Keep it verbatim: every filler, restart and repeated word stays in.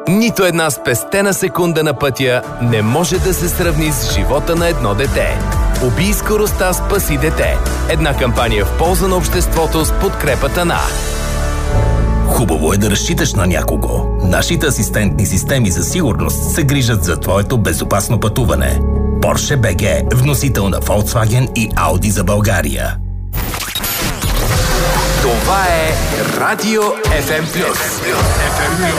Нито една спестена секунда на пътя не може да се сравни с живота на едно дете. Убий скоростта, спаси дете. Една кампания в полза на обществото с подкрепата на... Хубаво е да разчиташ на някого. Нашите асистентни системи за сигурност се грижат за твоето безопасно пътуване. Porsche би джи, вносител на Volkswagen и Audi за България. Това е Радио Еф Ем Плюс.